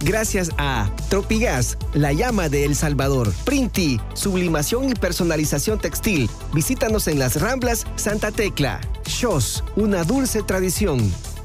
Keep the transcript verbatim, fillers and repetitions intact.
Gracias a Tropigas, la llama de El Salvador. Printi, sublimación y personalización textil. Visítanos en las Ramblas Santa Tecla. Shos, una dulce tradición.